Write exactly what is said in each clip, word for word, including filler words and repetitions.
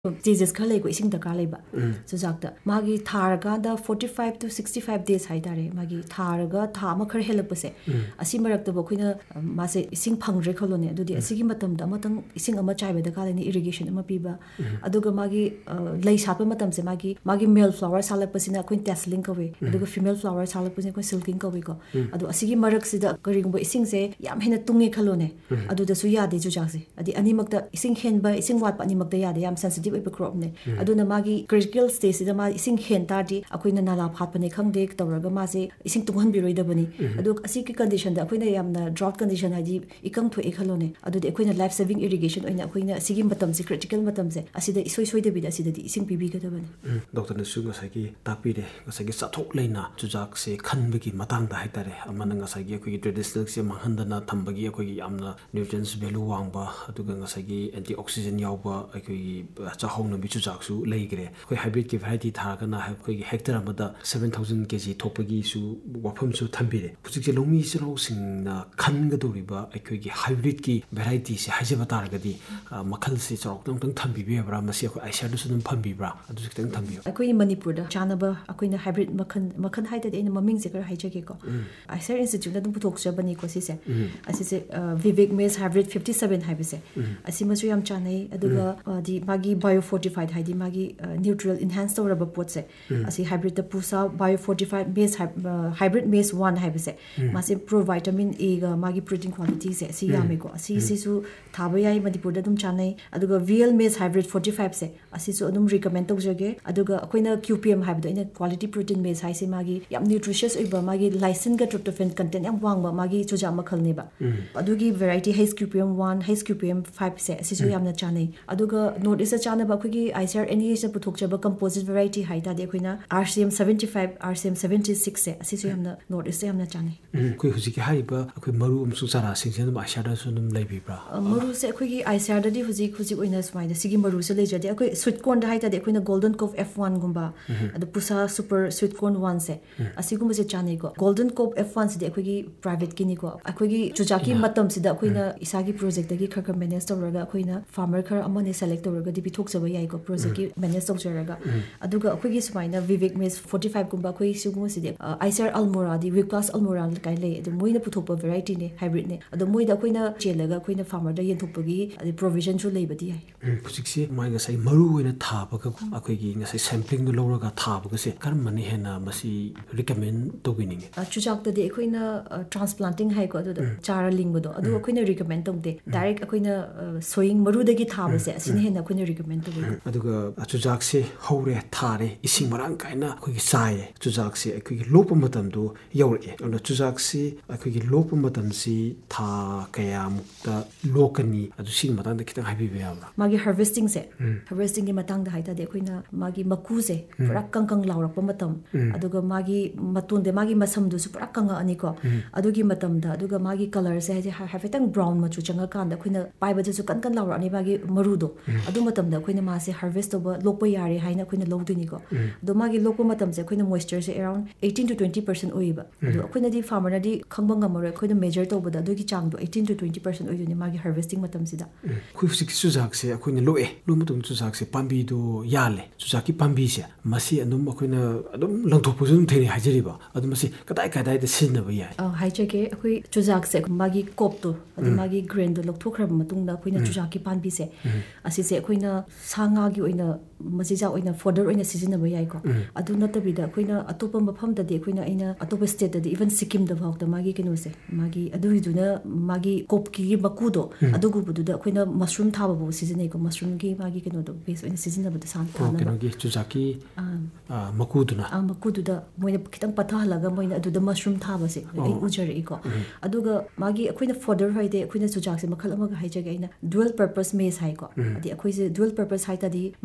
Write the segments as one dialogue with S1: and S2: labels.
S1: stages khar lei ko ising dakar lei ba chujak da magi tharaga da forty-five to sixty-five days haidare magi tharaga tha ma khar helapase asi marak da bokhina mase ising phangre kholone adudi asigi matam da matang ising ama chaiba da kalani irrigation ama piba aduga magi lei sapa matam se magi magi male flower salapasina koin tasseling kawe aduga female flower salapasina koin silking kawe ko adu asigi marak sida karigumba ising se yam hena tungi kholone adu da su yade chujak se adi ani makta ising henba ising wat pa ani makta yade yam sensitive ipa crop ne aduna magi critical stage sida ma ising hen tardi akoina nala phatpane khangde tawraga ma se ising tunghan biroi da bani adu asiki condition da akoina yamna drought condition haji ikang tho ekhalone adu de akoina life saving irrigation oina akoina asigi matam se critical matam se asida isoi soi da bi da asida di ising pibi ga da bani
S2: doctor na sunga sagi tapi de sagi sathok leina chujak se khanbagi matang da haitare amana nga sagi akoi traditional se manghandana thambagi akoi yamna nutrients value wangba aduga nga sagi antioxidant yawba akoi chahong na bi chujak su leigre akoi hybrid ki variety tharaga na akoi hectare amada seven thousand kg thopagi su wafam su thambire pujik je lomi siro sing na khanga doriba akoi gi hybrid ki variety se hajaba taragadi makhal se chok tong tong thambi be bra masi akoi aisha du sunum phambi bra adu se tang thambi
S1: akoi manipur da chanaba akoi na hybrid makhan makhan haida de ina maming se kar haijage ko aisha institute da dum puthok chabani ko si se asi se vivek maize hybrid fifty-seven haibe se asi masu yam chanai aduga di magi bio fortified haidi magi neutral enhanced toraba pot se asi hybrid da pusa bio fortified maize hybrid maize one haibe se mase pro vitamin A ga magi protein quality se asi yame ko asi si su thaba yai manipur da dum chanai aduga vl maize hybrid forty-five se asi su adum recommend tawjage aduga akoina Q P M haiba ina quality protein maize hai se magi yam nutritious oiba magi lysine ga tryptophan content yam wangba magi chuja makhal ne ba adugi variety has Q P M one has Q P M five se asi su yamna chanai aduga north east chana ba khigi I C R N E se puthok chaba composite variety hai ta de khoina R C M seventy-five R C M seventy-six se asi su yamna north east yamna chanai
S2: koi huji ki hariba akoi maru um su sara singsen ma shada sunum leibi bra
S1: maru se khigi I C R da di huji huji oina smai da sigi maru se leja de akoi sweet corn da hai ta de khoina golden cove F one gumba adu pusa super sweet corn one se asi gumba se chanai ko golden cove F one se de khigi private kini ko akhoi chujaki matam se da khoina isagi project da gi khakha manage tawraga khoina farmer khar amane select tawraga di bithok chaba yai ko project ki manage tawjaraga aduga akhoi gi sumaina vivek maize forty-five gumba khoi sigum se de I C R almora di wipclass almora kai le adu moina puthokpa variety ne hybrid ne adu moida khoina chelaga khoina farmer da yenthokpagi adi provision chu leibadi yai
S2: pujiksi mai nga sai maru oina thaba ka akhoi gi nga sai sampling do loraga thaba ka se kar mani hena masi recommend tobining
S1: chujak da de khoina transplanting hai ko adu chara lingbodo adu khoina recommend tongde direct khoina sowing maru dagi thaba se asine hena khoina recommend tobi
S2: aduga chujak se hore thare ising marang kaina khoi gi sai chujak se khoi gi lopa matam do yaure ona chujak se khoi gi lopa matam si tha kaya mukta lokani adu sing matang da kitang habi be yabra
S1: magi harvesting se harvesting gi matang da haita de khoina magi maku se pura kang kang lawrak pa matam aduga magi matun de magi masam du su pura kang ani ko adugi matam da aduga magi color se hafetang brown machu changa kan da khoina paiba ju kan kan lawra ani magi maru do adu matam da khoina ma se harvest over lokpa yare haina khoina lowdini ko do magi lokpa matam se khoina moisture se around eighteen to twenty percent oiba adu khoina di farmer na di khangba ngamore khoina measure to bada adu gi chang do eighteen to twenty percent oiduni magi harvesting matam sida
S2: khoi sik chujak se khoina loe lo matum chujak se pambi do yale chujak ki pambi se masi anum khoina adum langthok pujum theni hajeriba adu masi kadai kadai da sinna ba yai
S1: a haijake khoi chujak se magi kop to adu magi grain do lokthokra matung da khoina chujak ki pambi se asi se khoina sanga gi oina masija oina fodder oina season ba yai ko adu natabi da khoina atopa mafam da de khoina aina atopa state da even sikkim da bhak da magi kino se magi adu hiduna magi kop ki baku do adu gu budu da khoina mushroom thaba bo season ko mushroom gi magi kino do base oina season da san thana
S2: kino gi chujaki maku duna
S1: a maku du da moina kitang patha laga moina adu da mushroom thaba se ai ujari ko aduga magi khoina fodder haide khoina chujak se makhal amaga haijage aina dual purpose maize hai ko adi khoi se dual purpose hai ta di ma se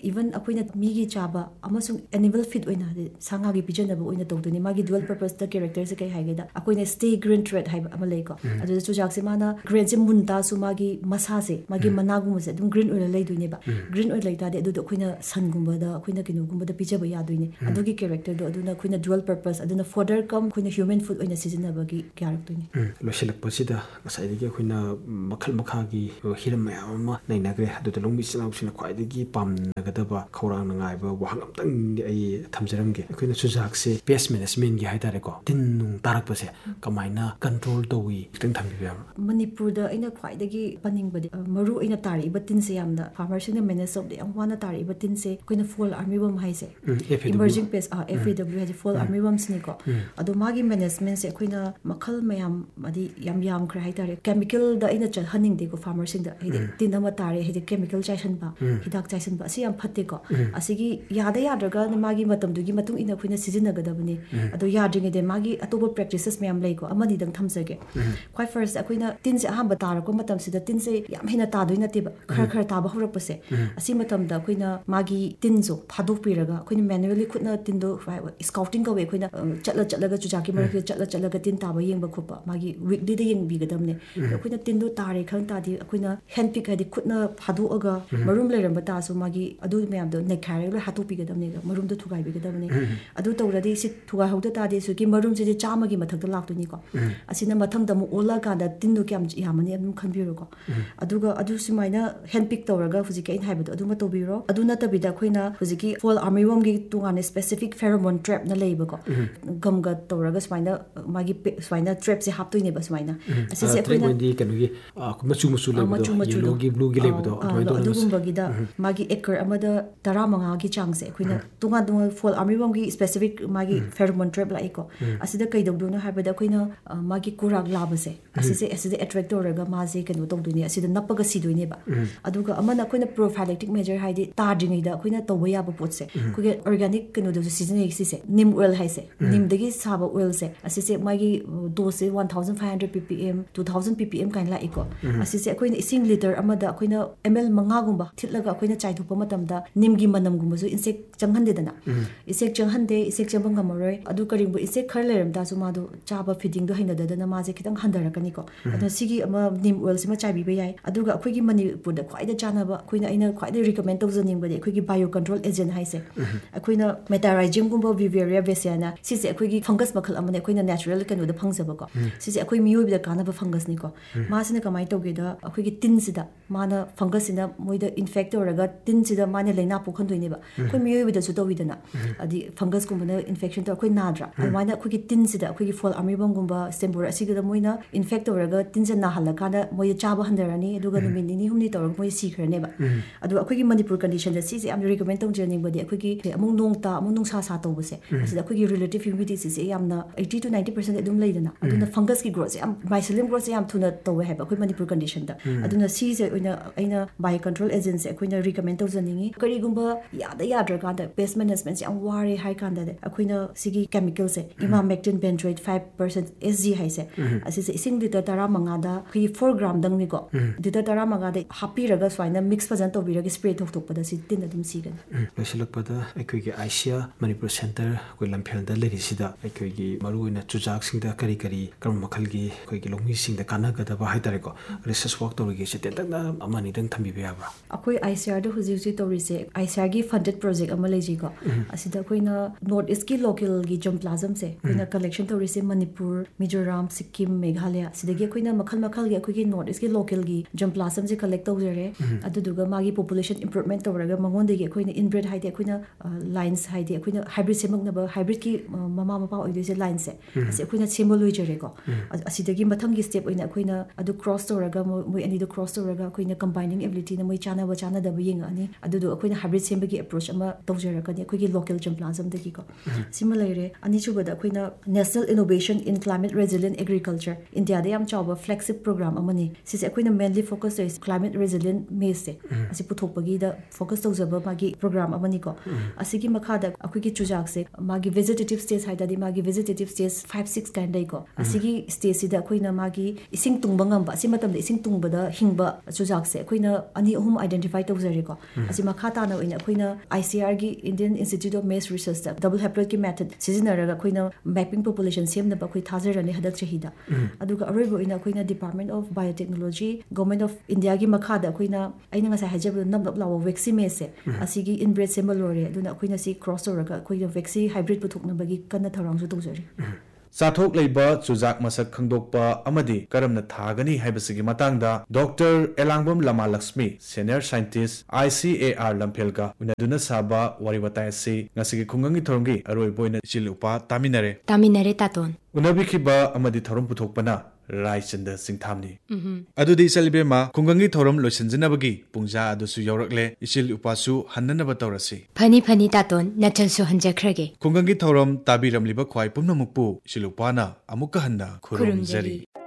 S1: even akoina migi chaba amasung animal feed oina sanga gi pijanaba oina tawduni magi dual purpose the character se kai haigeda akoina stay green thread haiba ama leiko adu chujak se mana green se munta su magi masa se magi managum se dum green oil leiduni ba green oil leita de adu akoina sun gumba da akoina kinu gumba da pijaba yaduini adu gi character do aduna akoina dual purpose aduna further come akoina human food oina sizinaba gi character ni
S2: losilak pasida ngasai gi akoina makhal makha gi hiram mayam ama nainagre adu longmi sinau sina khwai gi pam nagadaba khorang nangai ba wahang amtang ai thamjaram ge akoina chujak se pest management gi haitare ko tin nung tarak pase kamaina control towi teng thambi ba
S1: manipur da ina khwai gi paning badi maru ina tari batin se yamda farmer sing manage of the amwana tari batin se akoina fall army bom haise emerging pest a F A W ha fall army bom sini ko adu magi management se akoina makhal mayam adi yam yam khra haitare chemical da ina chal haning de ko farmer sing da hide tin ama tare hide chemical chaisan ba hidak chaisan ba si yam phatte ko asigi yada yadraga magi matam dugi matung ina khoina sizinnagadabani ado yadringe de magi atoba practices mayam lei ko amani dang thamsage khwai first akoina tin se ahamba tar ko matam sida tin se yam hina ta doina te ba khar khar ta ba horak pase asi matam da akoina magi tin zo phadok piraga akoina manually khutna tin do scouting ko we akoina chatla chatla ga chujaki mar ke chatla chatla ga tin ta ba yeng ba khopa magi weekly de yeng bi gadamne akoina tin do tare khang ta di akoina hand pick ha di khutna phadu aga marum leiram ba ta so magi adu mayam do nekhare lo hatu pi gadamne ga marum do thugai bi gadamne adu tawradi si thugai hauda ta de su ki marum se chama gi mathak da laktu ni ko asina matham da mu ola ka da tin do kyam yamani adum khanbiro ko aduga adu simaina hand pick tawraga hujiki in haibado adu ma tobiro adu na tabida khoina hujiki fall army worm gi tungane specific pheromone trap na leiba ko gamga tawraga simaina magi simaina trap se haptoi ne ba simaina asi se khoina
S2: di kanugi machu machu leiba yellow gi blue gi leiba do
S1: adu gumba gi da magi acre amada taramanga gi chang se khoina tunga tunga fall army worm gi specific magi pheromone trap la iko asida kai dawdu na habada khoina magi kurak laba se asise aside attract tawraga ma se kanu tawduni asida napaga sidoi ba aduga amana khoina prophylactic measure haidi tadringai da khoina tawba yaba potse khoge organic kanu do season si se nim oil haise nim dagi saba oil se asise magi dose one thousand five hundred ppm two thousand ppm kain la iko asise khoina ising liter amada khoina ml manga gumba thitlaga khoina chai thupa matam da nim gi manam gumba su insect changhande dana insect changhande insect chambang gamoroi adu karingbu insect khar leram da su ma do chaba feeding do haina da na ma je kitang handarakani ko adu sigi ama nim oil sima chai bi ba yai aduga akhoi gi manipur da khwai da chana ba khoina aina khwai da recommend tawzaning ba de akhoi gi bio control agent haise akhoina metarrhizum gumba vivaria vesiana sise akhoi gi fungus makhal amane akhoina natural kanu da phangzaba ko sise akhoi miyoi da kana ba fungus ni ko ma sina kamai tawge da akhoi gi tin sida mana fungus ina moida infect tawraga tin sida mane laina pokhandoi ne ba akhoi miyoi da su tawidana adi fungus gumba na infection to akhoi nadra almana akhoi gi tin sida akhoi gi fall army worm gumba sembur asiga da moina infect tawraga tin se na halaka da moya chaba handarani aduga numin ni humni tawraga moy sikhrane ba adu akhoi gi manipur condition da si se am recommend tong jening badi akhoi gi amung nong ta amung nong sa sa tawbase asida akhoi gi relative humidity si se yamna eighty to ninety percent adum leidana aduna fungus gi growth am mycelium growth am thuna tawe ha ba akhoi manipur condition da aduna si se oina aina bio control agency akhoi recommend tong jeningi kari gumba yada yadra ka da pest management se am wari high kan da akhoi na sigi chemical se imamectin benzoate five percent S G haise asise ising liter tara manga da khi four gram dang ni ko liter tara manga da happy raga swaina mix pajan to biraga spray thok thok pada si tin adum sigan
S2: losilak pada akhoi gi Asia Manipur Center koi lamphel da leri sida akhoi gi maruina chujak sing da kari kari karum makhal gi akhoi gi longmi sing da kana ga da ba haitare ko research work to gi se ten tak na amani dang thambi be ba
S1: akhoi I C R da huji huji to ri se I C R gi funded project ama leji ko asida akhoi na north east ki local gi jom plasm se akhoi collection to ri se Manipur Mizoram Sikkim Meghalaya sidagi akhoi na makhal makhal gi akhoi gi north east ki local gi jom plasm se collect to jare adu duga magi population improvement to raga mangon de gi akhoi na inbred haide akhoi na lines haide akhoi na hybrid semang na ba hybrid ki mama mapa oi de se line se ase akhoi na symbol loi jare ko asidagi mathang gi step oina akhoi na adu cross to raga moi ani do cross to raga akhoi na combining ability na moi chana ba chana da ba yeng ani adu do akhoi na hybrid sembagi approach ama to jare ka ni akhoi gi local jom plasm de gi ko similarly ani chu ba da akhoi na national innovation in climate resilient agriculture India da yam chawba flagship program amani sise akhoi na mainly focus is climate resilient maize se asi puthokpagi da focus tawjaba magi program amani ko asigi makha da akhoi gi chujak se magi vegetative states haida di magi vegetative states five six kind dai ko asigi state si da akhoi na magi ising tungbangam ba si matam da ising tungba da hingba chujak se akhoi na ani ahum identify tawjari ko asi makha tana oina akoina I C R gi Indian Institute of Mass Research da double haploid ki method sizinaraga akoina mapping population semna ba akoi thazarani hadak chahida aduga aroibo ina akoina Department of Biotechnology Government of India gi makha da akoina aina nga sa hajab nam nam lawo vaccine se asigi inbred sembalore aduna akoina si cross oraga akoina vaccine hybrid puthokna bagi kana tharang su tawjari
S3: Sathok leiba chujak masak khangdokpa amadi karamna thagani haibasigi matangda Doctor Elangbam Lama Lakshmi Senior Scientist I C A R Lamphelga unaduna saba wariwatai si ngasigi khungangi thoromgi aroi boina chilupa taminare
S4: taminare taton
S3: unabikhiba amadi thorom puthokpana Raichandra Singh Thamni adudi salibema khungangi thorom loisanjanabagi pungja adusu yaurakle isil upasu hannanaba tawrasi
S4: phani phani taton nachalsu hanjakhrage
S3: khungangi thorom tabiramliba khwai pumnamukpu silupana amukka hanna khurumjari